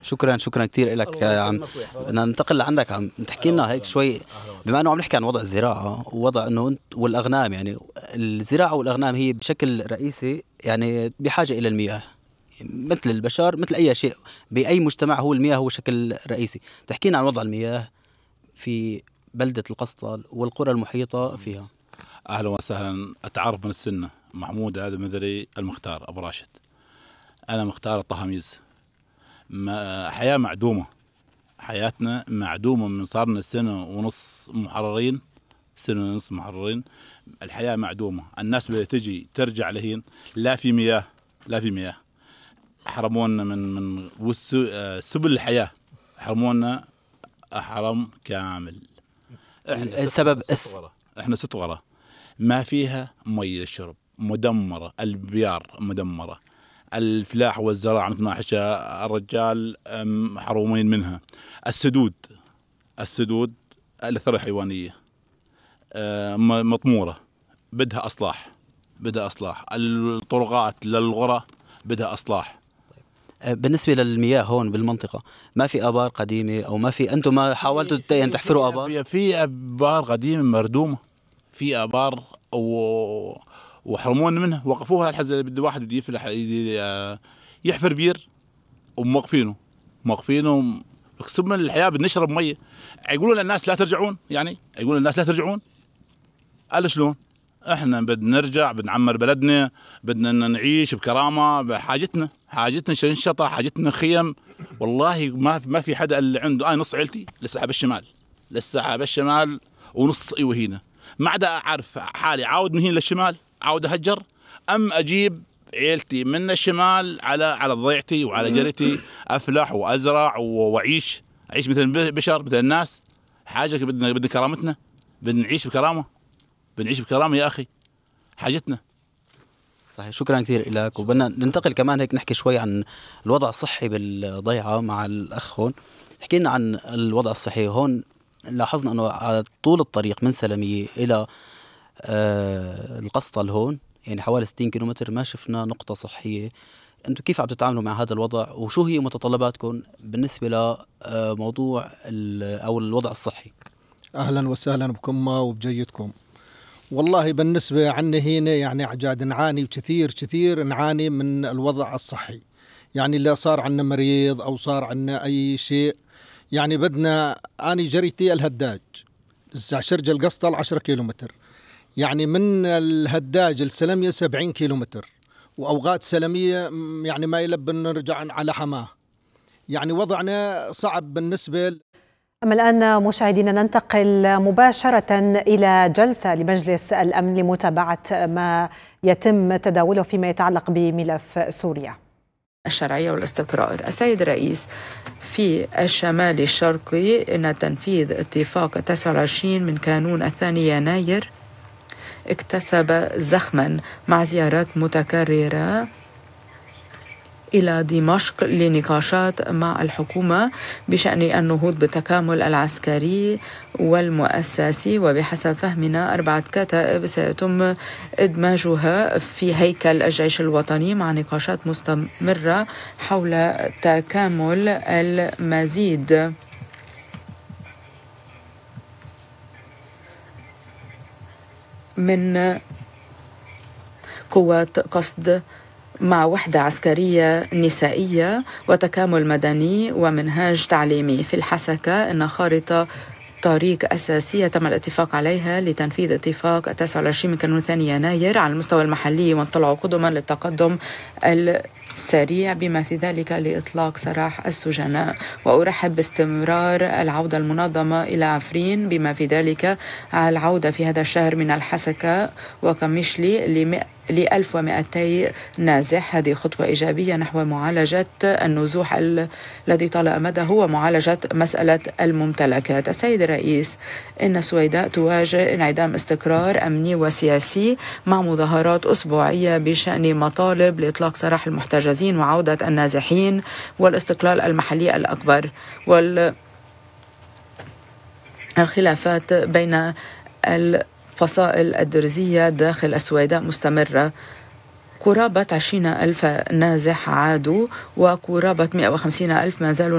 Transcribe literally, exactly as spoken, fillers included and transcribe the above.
شكرا شكرا كثير لك. عم بدنا ننتقل لعندك، عم تحكي لنا هيك شوي بما انه عم نحكي عن وضع الزراعه ووضع انه انت والاغنام. يعني الزراعه والاغنام هي بشكل رئيسي يعني بحاجه الى المياه مثل البشر، مثل اي شيء باي مجتمع، هو المياه هو شكل رئيسي. تحكينا عن وضع المياه في بلده القسطل والقرى المحيطه فيها. اهلا وسهلا. اتعرف من السنه محمود هذا مدري المختار ابو راشد. انا مختار الطهاميز. ما حياه معدومه، حياتنا معدومه من صار لنا سنه ونص محررين، سنه ونص محررين. الحياه معدومه، الناس بتجي ترجع لهين، لا في مياه لا في مياه. حرمونا من من سبل الحياه، حرمونا حرم كامل. احنا السبب ست غرة. احنا ست غرة ما فيها مي للشرب، مدمرة، البيار مدمرة، الفلاح والزراعة مثل ما حكى الرجال محرومين منها. السدود السدود الثروة الحيوانية مطمورة، بدها أصلاح، بدها أصلاح. الطرقات للغرة بدها أصلاح. بالنسبة للمياه هون بالمنطقة ما في آبار قديمة أو ما في، أنتم ما حاولتوا تحفروا آبار؟ في آبار قديمة مردومة، في آبار و... وحرمونا منها، وقفوها الحزة. بده واحد بده يفلح يحفر بير وموقفينه موقفينه سبنا الحياة. بدنا نشرب مية، يقولون للناس لا ترجعون، يعني يقولون للناس لا ترجعون. قال شلون؟ احنا بدنا نرجع، بدنا نعمر بلدنا، بدنا نعيش بكرامة. بحاجتنا حاجتنا شنشطة، حاجتنا خيم. والله ما ما في حدا اللي عنده. انا نص عيلتي لسه بالشمال، لسه بالشمال ونص ايوه هنا. ما عدا اعرف حالي عاود من هنا للشمال، عاود اهجر، ام اجيب عيلتي من الشمال على على ضيعتي وعلى جرتي، افلح وازرع واعيش، اعيش مثل البشر مثل الناس. حاجه بدنا بدنا كرامتنا، بدنا نعيش بكرامه، بنعيش بكرامه يا اخي، حاجتنا. صحيح. شكرا كثير لك. وبدنا ننتقل كمان هيك نحكي شوي عن الوضع الصحي بالضيعه مع الاخ هون. احكي لنا عن الوضع الصحي هون. لاحظنا انه على طول الطريق من سلميه الى آه القسطل هون يعني حوالي ستين كيلومتر ما شفنا نقطه صحيه. انتم كيف عم تتعاملوا مع هذا الوضع وشو هي متطلباتكم بالنسبه لموضوع او الوضع الصحي؟ اهلا وسهلا بكم وبجيتكم. والله بالنسبة عنا هنا يعني عجاد نعاني كثير كثير، نعاني من الوضع الصحي. يعني اللي صار عنا مريض أو صار عنا أي شيء يعني بدنا. أنا جريتي الهداج شرج القسطل عشرة كيلومتر، يعني من الهداج السلمية سبعين كيلومتر، وأوقات سلمية يعني ما يلبن نرجع على حماه. يعني وضعنا صعب بالنسبة. أما الآن مشاهدينا ننتقل مباشرة إلى جلسة لمجلس الأمن لمتابعة ما يتم تداوله فيما يتعلق بملف سوريا. الشرعية والاستقرار. السيد الرئيس، في الشمال الشرقي إن تنفيذ اتفاق تسعة وعشرين من كانون الثاني يناير اكتسب زخما مع زيارات متكررة إلى دمشق لنقاشات مع الحكومة بشأن النهوض بالتكامل العسكري والمؤسسي. وبحسب فهمنا أربعة كتائب سيتم إدماجها في هيكل الجيش الوطني مع نقاشات مستمرة حول تكامل المزيد من قوات قصد مع وحدة عسكرية نسائية وتكامل مدني ومنهاج تعليمي. في الحسكة إن خارطة طريق أساسية تم الاتفاق عليها لتنفيذ اتفاق تسعة وعشرين من كانون ثاني يناير على المستوى المحلي، وانطلعوا قدما للتقدم السريع بما في ذلك لإطلاق سراح السجناء. وأرحب باستمرار العودة المنظمة إلى عفرين بما في ذلك العودة في هذا الشهر من الحسكة وكمشلي ل ألف ومئتي نازح. هذه خطوة إيجابية نحو معالجة النزوح الذي طال أمده ومعالجة مسألة الممتلكات. السيد الرئيس، إن سويداء تواجه انعدام استقرار أمني وسياسي مع مظاهرات أسبوعية بشأن مطالب لإطلاق سراح المحتجزين وعودة النازحين والاستقلال المحلي الأكبر. والخلافات بين الفصائل الدرزية داخل السويداء مستمرة. قرابة عشرين ألف نازح عادوا وقرابة مئة وخمسين ألف ما زالوا